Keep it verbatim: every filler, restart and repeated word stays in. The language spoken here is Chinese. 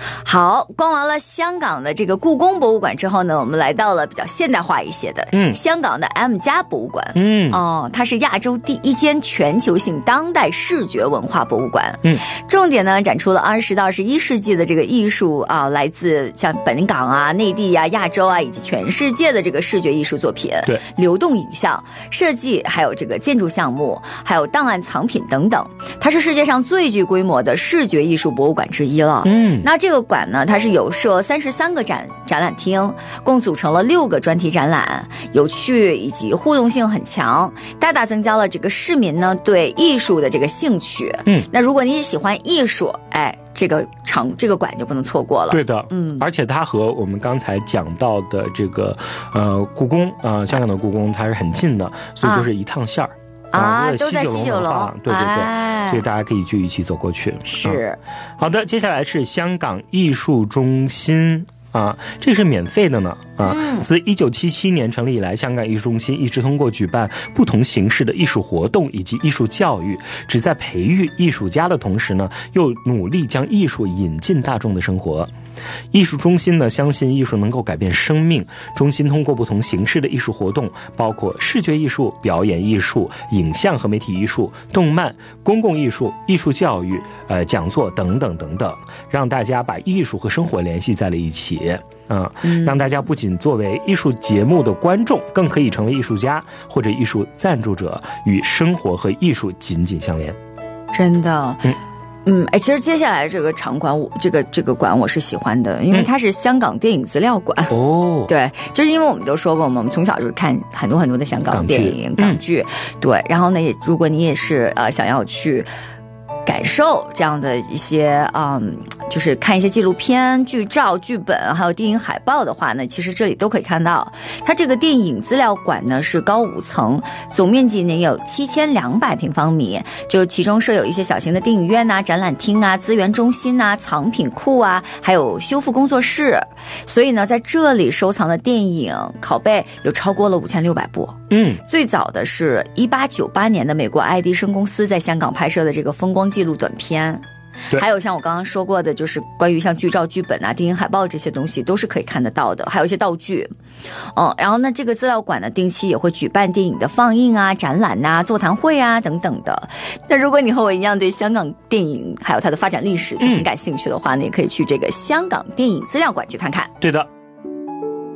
好，逛完了香港的这个故宫博物馆之后呢，我们来到了比较现代化一些的，嗯，香港的 M 家博物馆，嗯，哦，它是亚洲第一间全球性当代视觉文化博物馆，嗯，重点呢展出了二十到二十一世纪的这个艺术啊，来自像本港啊、内地啊、亚洲啊以及全世界的这个视觉艺术作品，对，流动影像设计，还有这个建筑项目，还有档案藏品等等，它是世界上最具规模的视觉艺术博物馆之一了，嗯，那这个馆呢，它是有设三十三个展展览厅，共组成了六个专题展览，有趣以及互动性很强，大大增加了这个市民呢对艺术的这个兴趣。嗯，那如果你也喜欢艺术，哎，这个场这个馆就不能错过了。 对的，嗯，而且它和我们刚才讲到的这个呃故宫呃香港的故宫它是很近的，所以就是一趟线儿。啊， 啊都在西九龙， 对对对、哎，所以大家可以就一起走过去。 是、 嗯，好的，接下来是香港艺术中心啊，这是免费的呢啊。嗯、自一九七七年成立以来，香港艺术中心一直通过举办不同形式的艺术活动以及艺术教育，旨在培育艺术家的同时呢，又努力将艺术引进大众的生活。艺术中心呢，相信艺术能够改变生命。中心通过不同形式的艺术活动，包括视觉艺术、表演艺术、影像和媒体艺术、动漫、公共艺术、艺术教育、呃讲座等等等等，让大家把艺术和生活联系在了一起。啊、嗯，让大家不仅作为艺术节目的观众，更可以成为艺术家或者艺术赞助者，与生活和艺术紧紧相连。 真的，嗯。嗯，哎，其实接下来这个场馆，我这个这个馆我是喜欢的，因为它是香港电影资料馆。哦、嗯，对，就是因为我们都说过嘛，我们从小就是看很多很多的香港电影、港剧，港剧嗯、对。然后呢，也如果你也是呃想要去感受这样的一些嗯，就是看一些纪录片、剧照、剧本，还有电影海报的话呢，其实这里都可以看到。它这个电影资料馆呢是高五层，总面积呢有七千两百平方米，就其中设有一些小型的电影院呐、展览厅啊、资源中心呐、藏品库啊，还有修复工作室。所以呢，在这里收藏的电影拷贝有超过了五千六百部。嗯，最早的是一八九八年的美国爱迪生公司在香港拍摄的这个风光纪录短片。还有像我刚刚说过的，就是关于像剧照、剧本啊、电影海报这些东西都是可以看得到的，还有一些道具。嗯，然后呢，这个资料馆呢，定期也会举办电影的放映啊、展览啊、座谈会啊等等的。那如果你和我一样对香港电影还有它的发展历史就很感兴趣的话呢，嗯、也可以去这个香港电影资料馆去看看。 对的。